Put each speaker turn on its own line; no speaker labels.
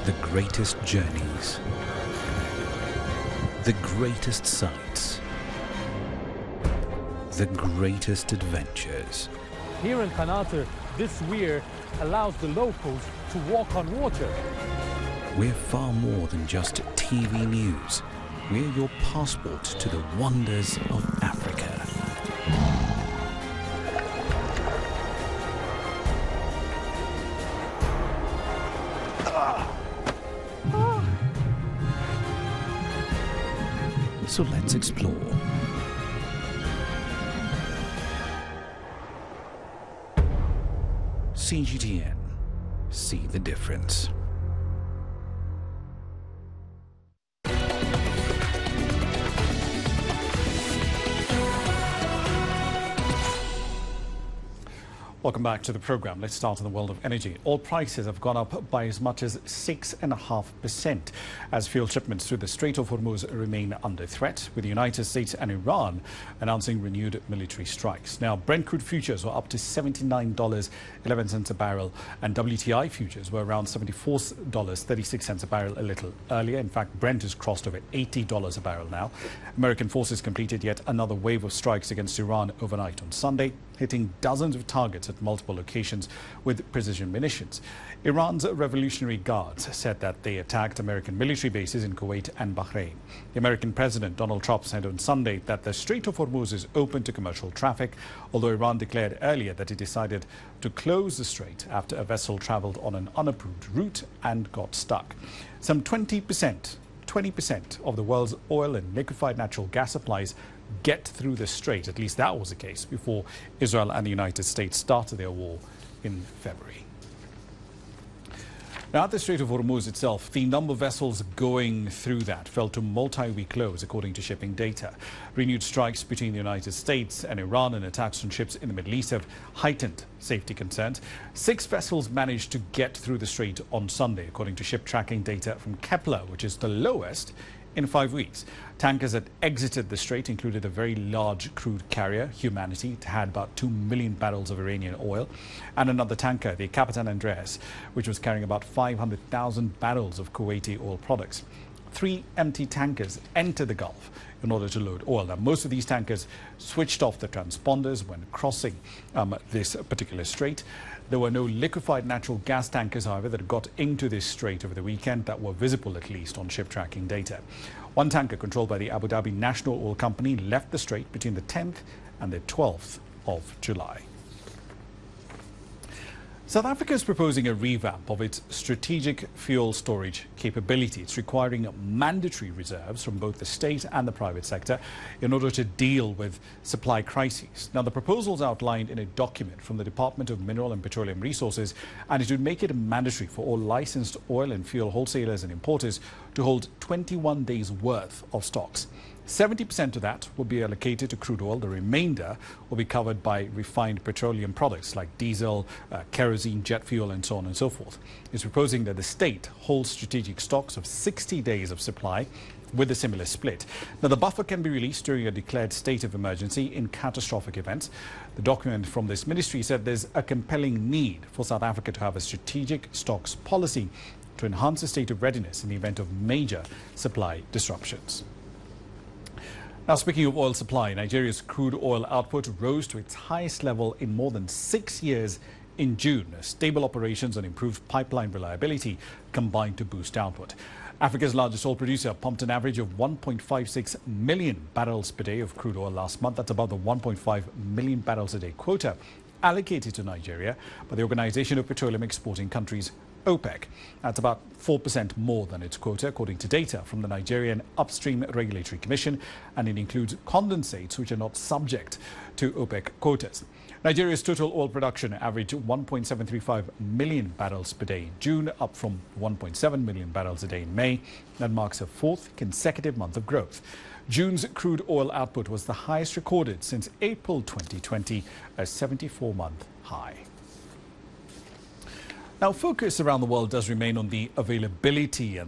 The greatest journeys, the greatest sights, the greatest adventures.
Here in Qanater, this weir allows the locals to walk on water.
We're far more than just TV news. We're your passport to the wonders of Africa. So let's explore. CGTN. See the difference.
Welcome back to the program. Let's start in the world of energy. Oil prices have gone up by as much as 6.5% as fuel shipments through the Strait of Hormuz remain under threat, with the United States and Iran announcing renewed military strikes. Now, Brent crude futures were up to $79.11 a barrel, and WTI futures were around $74.36 a barrel a little earlier. In fact, Brent has crossed over $80 a barrel now. American forces completed yet another wave of strikes against Iran overnight on Sunday, hitting dozens of targets at multiple locations with precision munitions. Iran's Revolutionary Guards said that they attacked American military bases in Kuwait and Bahrain. The American President Donald Trump said on Sunday that the Strait of Hormuz is open to commercial traffic, although Iran declared earlier that it decided to close the strait after a vessel traveled on an unapproved route and got stuck. Some 20% of the world's oil and liquefied natural gas supplies get through the strait. At least that was the case before Israel and the United States started their war in February. Now, at the Strait of Hormuz itself, the number of vessels going through that fell to multi-week lows, according to shipping data. Renewed strikes between the United States and Iran and attacks on ships in the Middle East have heightened safety concerns. 6 vessels managed to get through the strait on Sunday, according to ship tracking data from Kepler, which is the lowest in 5 weeks. Tankers that exited the strait included a very large crude carrier, Humanity. It had about 2 million barrels of Iranian oil, and another tanker, the Capitan Andreas, which was carrying about 500,000 barrels of Kuwaiti oil products. 3 empty tankers entered the Gulf in order to load oil. Now, most of these tankers switched off the transponders when crossing this particular strait. There were no liquefied natural gas tankers, however, that got into this strait over the weekend that were visible, at least, on ship tracking data. One tanker controlled by the Abu Dhabi National Oil Company left the strait between the 10th and the 12th of July. South Africa is proposing a revamp of its strategic fuel storage capability. It's requiring mandatory reserves from both the state and the private sector in order to deal with supply crises. Now, the proposal is outlined in a document from the Department of Mineral and Petroleum Resources, and it would make it mandatory for all licensed oil and fuel wholesalers and importers to hold 21 days' worth of stocks. 70% of that will be allocated to crude oil. The remainder will be covered by refined petroleum products like diesel, kerosene, jet fuel, and so on and so forth. It's proposing that the state holds strategic stocks of 60 days of supply with a similar split. Now, the buffer can be released during a declared state of emergency in catastrophic events. The document from this ministry said there's a compelling need for South Africa to have a strategic stocks policy to enhance the state of readiness in the event of major supply disruptions. Now, speaking of oil supply, Nigeria's crude oil output rose to its highest level in more than 6 years in June. Stable operations and improved pipeline reliability combined to boost output. Africa's largest oil producer pumped an average of 1.56 million barrels per day of crude oil last month. That's above the 1.5 million barrels a day quota allocated to Nigeria by the Organization of Petroleum Exporting Countries, OPEC. That's about 4% more than its quota, according to data from the Nigerian Upstream Regulatory Commission, and it includes condensates which are not subject to OPEC quotas. Nigeria's total oil production averaged 1.735 million barrels per day in June, up from 1.7 million barrels a day in May. That marks a 4th consecutive month of growth. June's crude oil output was the highest recorded since April 2020, a 74-month high. Now, focus around the world does remain on the availability and